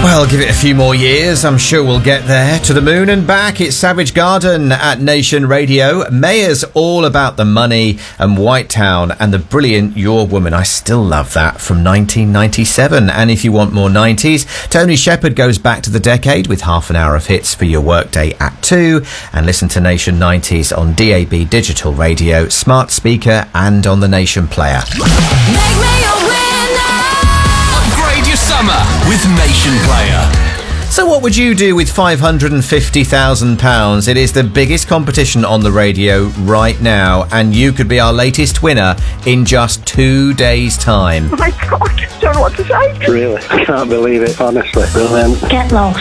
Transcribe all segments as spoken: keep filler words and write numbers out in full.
Well, give it a few more years, I'm sure we'll get there. To the moon and back, it's Savage Garden at Nation Radio. Mayors all about the money, and White Town and the brilliant Your Woman. I still love that, from nineteen ninety-seven. And if you want more nineties, Tony Shepherd goes back to the decade with half an hour of hits for your workday at two. And listen to Nation nineties on D A B digital radio, smart speaker and on the Nation player. Make me a winner. Upgrade your summer with Nation Player. So what would you do with five hundred fifty thousand pounds? It is the biggest competition on the radio right now, and you could be our latest winner in just two days' time. Oh my God, I don't know what to say. Really, I can't believe it, honestly. Brilliant. Get lost.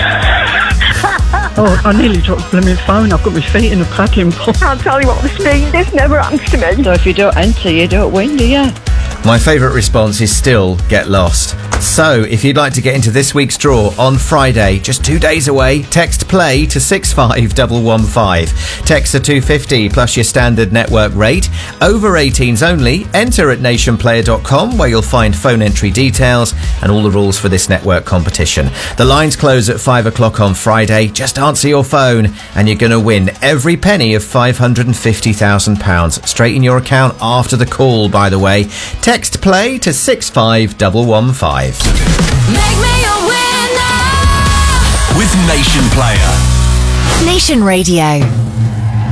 Oh, I nearly dropped the blooming phone. I've got my feet in a packing pot. Can't tell you what this means. This never happens to me. So if you don't enter, you don't win, do you? My favourite response is still get lost. So, if you'd like to get into this week's draw on Friday, just two days away, text play to six five one one five. Text to two fifty plus your standard network rate. Over eighteens only. Enter at nation player dot com, where you'll find phone entry details and all the rules for this network competition. The lines close at five o'clock on Friday. Just answer your phone and you're going to win every penny of five hundred fifty thousand pounds straight in your account after the call, by the way. Text play to six five one one five. Make me a winner. With Nation Player. Nation Radio.